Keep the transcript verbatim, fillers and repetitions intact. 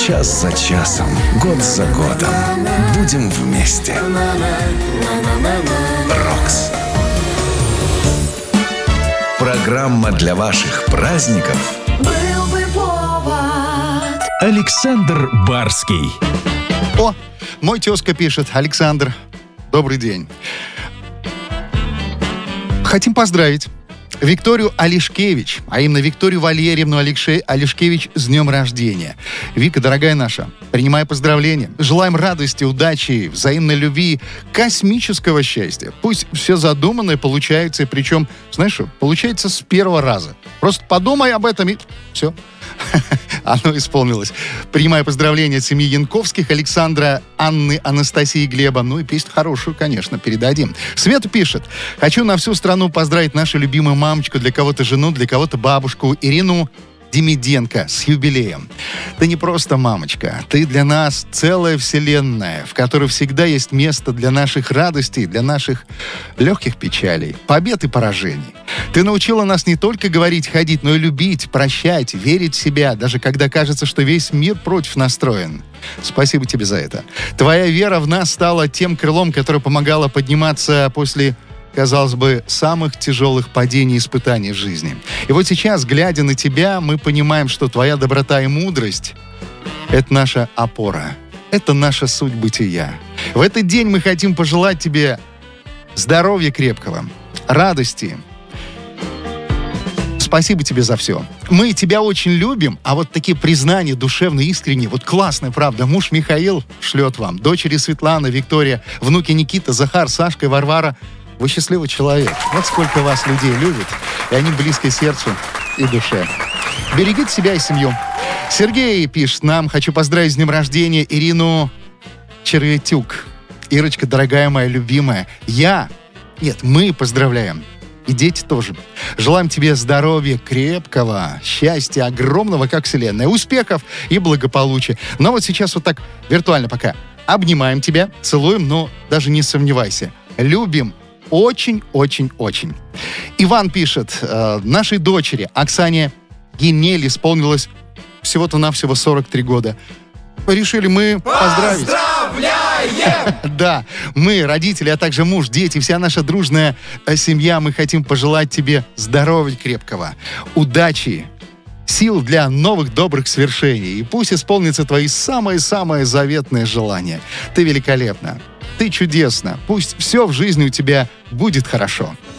Час за часом, год за годом. Будем вместе. Рокс. Программа для ваших праздников. Был бы повод. Александр Барский. О, мой тезка пишет. Александр, добрый день. Хотим поздравить Викторию Алишкевич, а именно Викторию Валерьевну Алексей Алишкевич с днем рождения. Вика, дорогая наша, принимай поздравления. Желаем радости, удачи, взаимной любви, космического счастья. Пусть все задуманное получается, и причем, знаешь что, получается с первого раза. Просто подумай об этом и все. Оно исполнилось. Принимаю поздравления от семьи Янковских, Александра, Анны, Анастасии, Глеба. Ну и песню хорошую, конечно, передадим. Света пишет. Хочу на всю страну поздравить нашу любимую мамочку, для кого-то жену, для кого-то бабушку, Ирину Демиденко с юбилеем. Ты не просто мамочка, ты для нас целая вселенная, в которой всегда есть место для наших радостей, для наших легких печалей, побед и поражений. Ты научила нас не только говорить, ходить, но и любить, прощать, верить в себя, даже когда кажется, что весь мир против настроен. Спасибо тебе за это. Твоя вера в нас стала тем крылом, которое помогало подниматься после, казалось бы, самых тяжелых падений и испытаний в жизни. И вот сейчас, глядя на тебя, мы понимаем, что твоя доброта и мудрость — это наша опора, это наша суть бытия. В этот день мы хотим пожелать тебе здоровья крепкого, радости. Спасибо тебе за все. Мы тебя очень любим, а вот такие признания душевные, искренние, вот классная, правда. Муж Михаил шлет вам, дочери Светлана, Виктория, внуки Никита, Захар, Сашка и Варвара. Вы счастливый человек. Вот сколько вас людей любит, и они близки сердцу и душе. Берегите себя и семью. Сергей пишет нам: хочу поздравить с днем рождения Ирину Черветюк. Ирочка, дорогая моя любимая, я, нет, мы поздравляем. И дети тоже. Желаем тебе здоровья крепкого, счастья огромного, как вселенная, успехов и благополучия. Но вот сейчас вот так виртуально пока обнимаем тебя, целуем, но даже не сомневайся, любим очень-очень-очень. Иван пишет, э, нашей дочери Оксане Гинель исполнилось всего-то навсего сорок три года. Решили мы поздравить. Поздравляем! Да, мы, родители, а также муж, дети, вся наша дружная э, семья, мы хотим пожелать тебе здоровья крепкого, удачи, сил для новых добрых свершений. И пусть исполнится твои самые-самые заветные желания. Ты великолепна, ты чудесна. Пусть все в жизни у тебя будет хорошо.